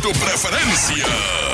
tu preferencia.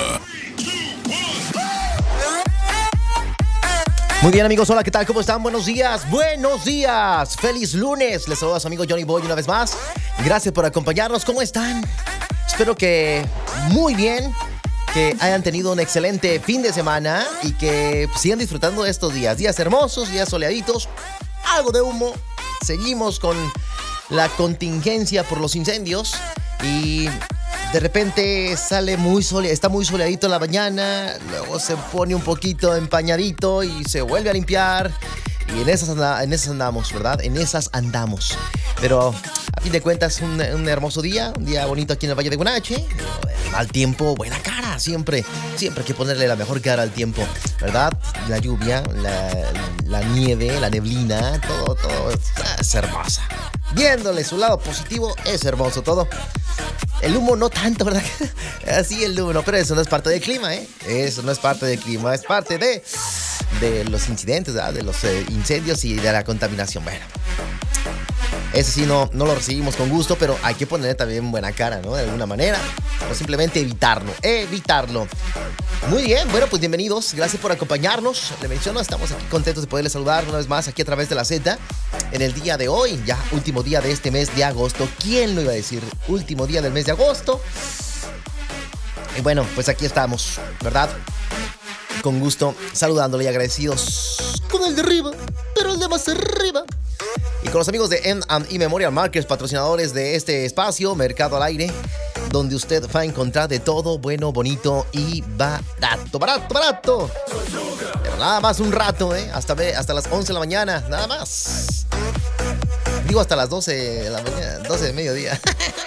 Muy bien, amigos, hola, ¿qué tal? ¿Cómo están? Buenos días, buenos días. Feliz lunes. Les saluda a su amigo Johnny Boy una vez más. Gracias por acompañarnos. ¿Cómo están? Espero que muy bien, que hayan tenido un excelente fin de semana y que sigan disfrutando de estos días hermosos, días soleaditos, algo de humo. Seguimos con la contingencia por los incendios y de repente sale está muy soleadito en la mañana, luego se pone un poquito empañadito y se vuelve a limpiar. Y en esas andamos, ¿verdad? En esas andamos. Pero a fin de cuentas, un hermoso día, un día bonito aquí en el Valle de Guanache. Mal tiempo, buena cara, siempre hay que ponerle la mejor cara al tiempo, ¿verdad? La lluvia, la nieve, la neblina, todo es hermosa. Viéndole su lado positivo, es hermoso todo. El humo no tanto, ¿verdad? Así el humo, no, pero eso no es parte del clima, ¿eh? Eso no es parte del clima, es parte de los incidentes, ¿verdad? De los incendios y de la contaminación. Bueno, ese sí no lo recibimos con gusto, pero hay que ponerle también buena cara, ¿no? De alguna manera, o simplemente evitarlo. Muy bien, bueno, pues bienvenidos, gracias por acompañarnos. Le menciono, estamos aquí contentos de poderles saludar una vez más aquí a través de la Z en el día de hoy, ya último día de este mes de agosto. ¿Quién lo iba a decir? Último día del mes de agosto. Y bueno, pues aquí estamos, ¿verdad? Con gusto, saludándole y agradecidos con el de arriba, pero el de más arriba. Y con los amigos de M&E Memorial Markers, patrocinadores de este espacio, Mercado al Aire, donde usted va a encontrar de todo bueno, bonito y barato. Pero nada más un rato, hasta las 11 de la mañana, nada más. Digo hasta las 12 de la mañana, 12 de mediodía.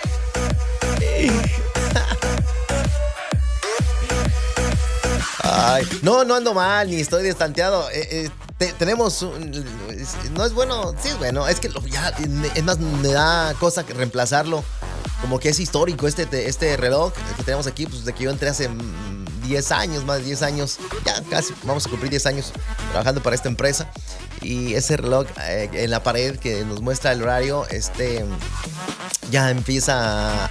Ay, no ando mal, ni estoy destanteado. Tenemos no es bueno, sí es bueno, es que es más, me da cosa que reemplazarlo. Como que es histórico este reloj que tenemos aquí, pues de que yo entré hace 10 años, más de 10 años, ya casi vamos a cumplir 10 años trabajando para esta empresa. Y ese reloj en la pared que nos muestra el horario, ya empieza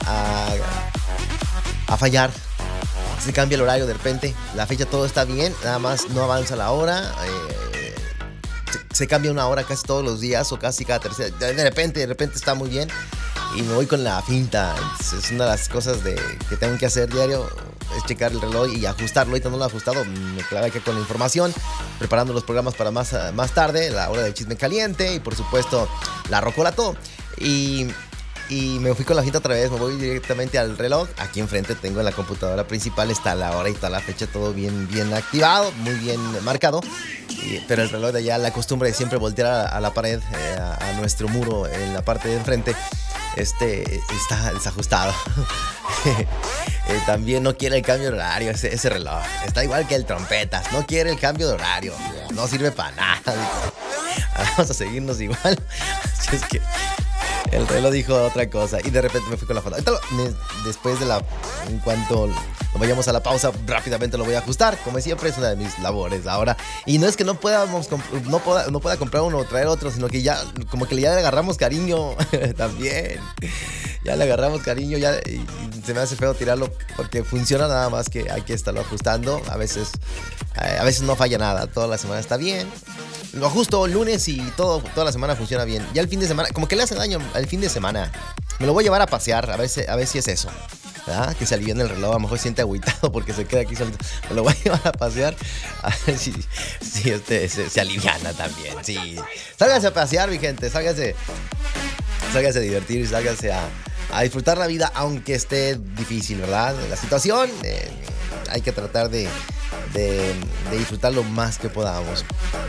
a fallar. Se cambia el horario de repente, la fecha todo está bien, nada más no avanza la hora. Se cambia una hora casi todos los días o casi cada tercera. De repente está muy bien y me voy con la finta. Entonces, es una de las cosas que tengo que hacer diario, es checar el reloj y ajustarlo. Ahorita no lo he ajustado, me clavé aquí con la información, preparando los programas para más tarde, la hora del chisme caliente y por supuesto la rocola todo. Y me fui con la finta otra vez, me voy directamente al reloj. Aquí enfrente tengo en la computadora principal, está la hora y está la fecha, todo bien activado, muy bien marcado. Pero el reloj de allá, la costumbre de siempre voltear a la pared, a nuestro muro en la parte de enfrente, está desajustado. También no quiere el cambio de horario ese reloj. Está igual que el trompetas, no quiere el cambio de horario, no sirve para nada. Vamos a seguirnos igual. Así es que el reloj dijo otra cosa y de repente me fui con la foto. Después en cuanto vayamos a la pausa, rápidamente lo voy a ajustar. Como siempre, es una de mis labores ahora. Y no es que no pueda comprar uno o traer otro, sino que ya como que ya le agarramos cariño también. Ya le agarramos cariño y se me hace feo tirarlo porque funciona, nada más que hay que estarlo ajustando. A veces no falla nada, toda la semana está bien. Lo ajusto el lunes y toda la semana funciona bien. Ya el fin de semana, como que le hace daño al fin de semana. Me lo voy a llevar a pasear, a ver si es eso, ¿verdad? Que se aliviane el reloj, a lo mejor siente agüitado porque se queda aquí solito. Me lo voy a llevar a pasear, a ver si se aliviana también. Sí. Sálgase a pasear, mi gente, sálgase a divertir, sálgase a disfrutar la vida, aunque esté difícil, ¿verdad? La situación, hay que tratar de disfrutar lo más que podamos.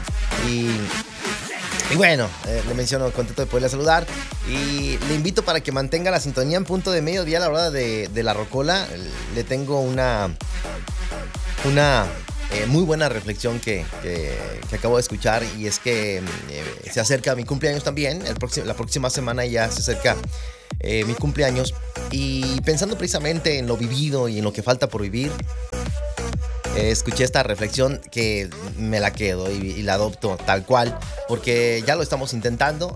Y bueno, le menciono, contento de poderle saludar y le invito para que mantenga la sintonía en punto de mediodía a la hora de la rocola. Le tengo una muy buena reflexión que acabo de escuchar, y es que se acerca mi cumpleaños también. La próxima semana ya se acerca mi cumpleaños, y pensando precisamente en lo vivido y en lo que falta por vivir, escuché esta reflexión que me la quedo y la adopto tal cual, porque ya lo estamos intentando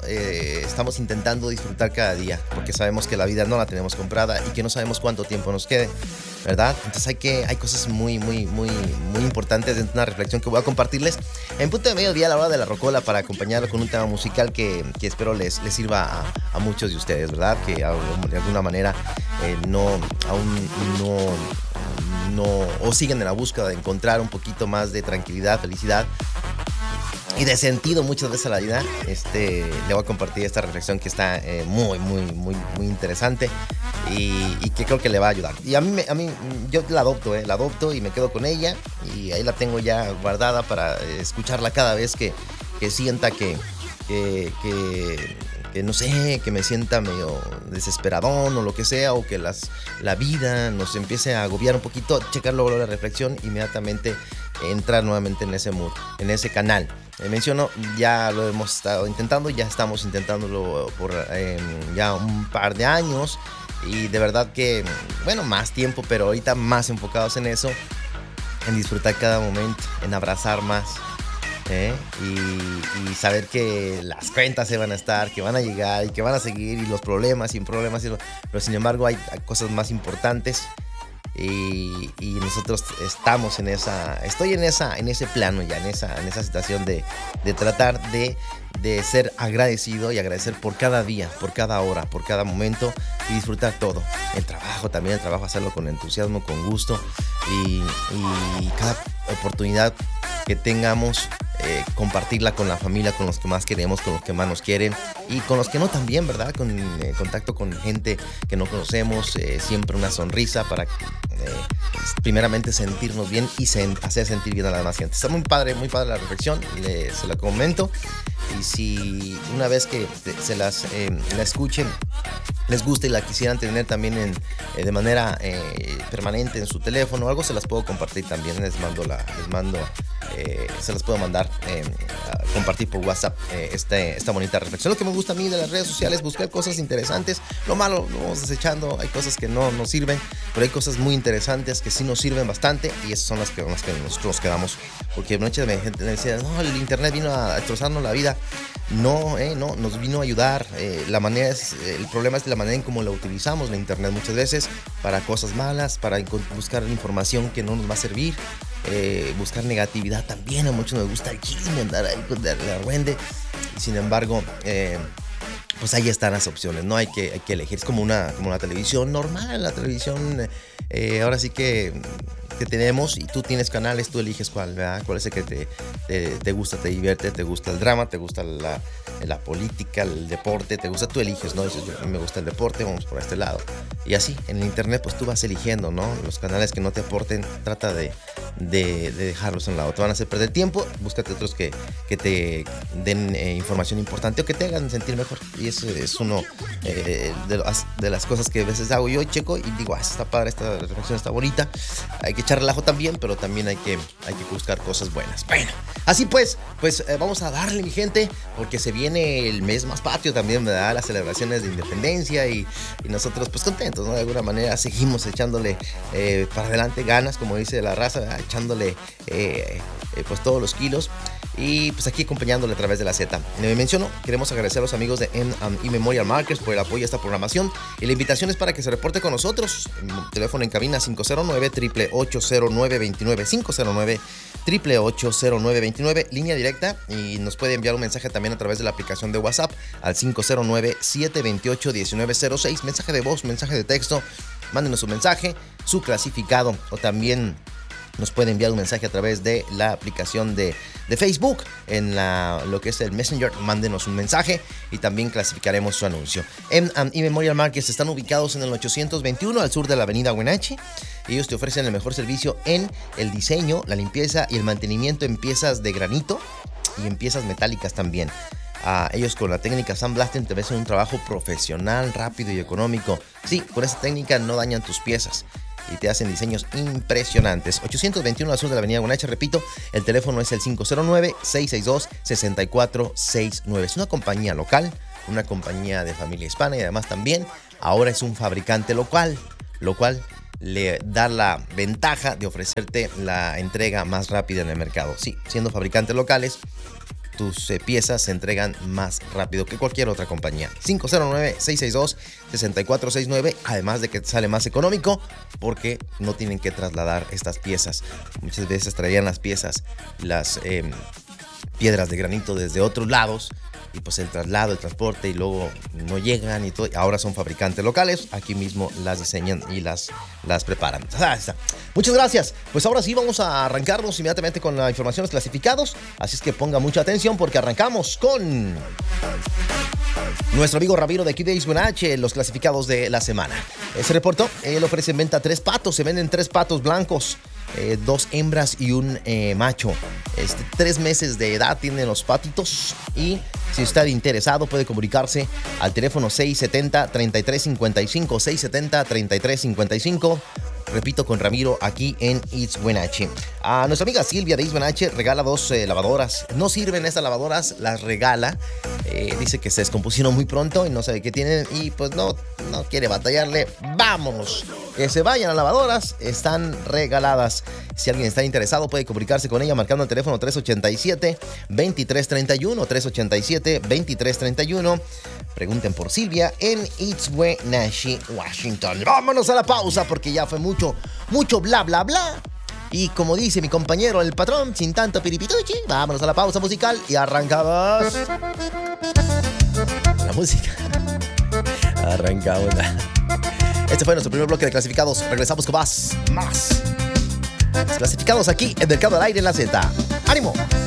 disfrutar cada día, porque sabemos que la vida no la tenemos comprada y que no sabemos cuánto tiempo nos quede. ¿verdad? Entonces hay cosas muy importantes dentro de una reflexión que voy a compartirles en punto de mediodía a la hora de la rocola para acompañarlo con un tema musical que espero les sirva a muchos de ustedes, ¿verdad? Que de alguna manera aún no o siguen en la búsqueda de encontrar un poquito más de tranquilidad, felicidad y de sentido muchas veces a la vida. Le voy a compartir esta reflexión que está muy interesante y que creo que le va a ayudar. Y a mí yo la adopto y me quedo con ella y ahí la tengo ya guardada para escucharla cada vez que sienta que no sé, que me sienta medio desesperadón o lo que sea, o que la vida nos empiece a agobiar un poquito, checar luego la reflexión, inmediatamente entrar nuevamente en ese mood, en ese canal. Menciono, ya lo hemos estado intentando, ya estamos intentándolo por ya un par de años y de verdad que, bueno, más tiempo, pero ahorita más enfocados en eso, en disfrutar cada momento, en abrazar más. Y saber que las cuentas se van a estar, que van a llegar y que van a seguir, y los problemas sin problemas, pero sin embargo hay cosas más importantes y nosotros estoy en ese plano ya, en esa situación de tratar de ser agradecido y agradecer por cada día, por cada hora, por cada momento y disfrutar todo. El trabajo hacerlo con entusiasmo, con gusto y cada oportunidad que tengamos, compartirla con la familia, con los que más queremos, con los que más nos quieren y con los que no también, ¿verdad? Con contacto con gente que no conocemos, siempre una sonrisa para primeramente sentirnos bien y hacer sentir bien a la demás gente. Está muy padre la reflexión, se la comento, y si una vez que la escuchen les gusta y la quisieran tener también de manera permanente en su teléfono o algo, se las puedo compartir también. Se las puedo mandar a compartir por WhatsApp esta bonita reflexión. Lo que me gusta a mí de las redes sociales, buscar cosas interesantes. Lo malo lo vamos desechando, hay cosas que no nos sirven, pero hay cosas muy interesantes que sí nos sirven bastante, y esas son las que nosotros nos quedamos, porque mucha gente me decía, no, el internet vino a destrozarnos la vida. No, nos vino a ayudar. El problema es la manera en cómo la utilizamos, la internet, muchas veces para cosas malas, para buscar información que no nos va a servir, buscar negatividad también. A muchos nos gusta el chisme, andar ahí con el argüende, y sin embargo pues ahí están las opciones, ¿no? Hay que elegir. Es como una televisión normal, la televisión ahora sí que tenemos, y tú tienes canales, tú eliges cuál, ¿verdad? Cuál es el que te gusta, te divierte, te gusta el drama, te gusta la política, el deporte, tú eliges, ¿no? Dices, a mí me gusta el deporte, vamos por este lado. Y así, en el internet, pues tú vas eligiendo, ¿no? Los canales que no te aporten, trata de dejarlos a un lado. Te van a hacer perder tiempo, búscate otros que te den información importante o que te hagan sentir mejor. Y eso es uno de las cosas que a veces hago yo, checo y digo, está padre, esta reflexión está bonita. Hay que echar relajo también, pero también hay que buscar cosas buenas. Bueno, así pues vamos a darle, mi gente, porque se viene el mes más patrio también, ¿verdad? Las celebraciones de independencia y nosotros pues contentos, ¿no? De alguna manera seguimos echándole para adelante ganas, como dice la raza, ¿verdad? Echándole pues todos los kilos. Y pues aquí acompañándole a través de la Z. Menciono, queremos agradecer a los amigos de M&E Memorial Markers por el apoyo a esta programación, y la invitación es para que se reporte con nosotros. Teléfono en cabina 509-888-0929, 509-888-0929, línea directa, y nos puede enviar un mensaje también a través de la aplicación de WhatsApp al 509-728-1906, mensaje de voz, mensaje de texto. Mándenos un mensaje, su clasificado, o también nos puede enviar un mensaje a través de la aplicación de Facebook, en lo que es el Messenger. Mándenos un mensaje y también clasificaremos su anuncio. M&E Memorial Markets están ubicados en el 821 al sur de la avenida Wenatchee. Ellos te ofrecen el mejor servicio en el diseño, la limpieza y el mantenimiento en piezas de granito y en piezas metálicas también. Ellos con la técnica Sandblasting te hacen un trabajo profesional, rápido y económico. Sí, con esta técnica no dañan tus piezas y te hacen diseños impresionantes. 821 al sur de la avenida Wenatchee. Repito, el teléfono es el 509-662-6469. Es una compañía local, una compañía de familia hispana, y además también ahora es un fabricante local, lo cual le da la ventaja de ofrecerte la entrega más rápida en el mercado. Sí, siendo fabricantes locales, tus piezas se entregan más rápido que cualquier otra compañía. 509-662-6469, además de que te sale más económico porque no tienen que trasladar estas piezas. Muchas veces traían las piezas, las piedras de granito desde otros lados, y pues el traslado, el transporte, y luego no llegan y todo. Ahora son fabricantes locales, aquí mismo las diseñan y las preparan. Muchas gracias. Pues ahora sí vamos a arrancarnos inmediatamente con la información de los clasificados, así es que ponga mucha atención porque arrancamos con nuestro amigo Ramiro de aquí de H, los clasificados de la semana. Se reportó, él ofrece en venta 3 patos, se venden 3 patos blancos, 2 hembras y un macho. 3 meses de edad tienen los patitos, y si está interesado puede comunicarse al teléfono 670-3355, 670-3355. Repito, con Ramiro aquí en It's H. A nuestra amiga Silvia de It's H regala 2 lavadoras. No sirven estas lavadoras, las regala. Dice que se descompusieron muy pronto y no sabe qué tienen, y pues no quiere batallarle. ¡Vámonos! Que se vayan a lavadoras, están regaladas. Si alguien está interesado puede comunicarse con ella marcando el teléfono 387-2331, 387-2331. Pregunten por Silvia en It's Wenatchee, Washington. Vámonos a la pausa porque ya fue mucho bla bla bla. Y como dice mi compañero el patrón, sin tanto piripituchi, vámonos a la pausa musical y arrancamos. La música. Arrancamos. Este fue nuestro primer bloque de clasificados. Regresamos con más. Los clasificados aquí en Mercado al Aire en la Z. ¡Ánimo!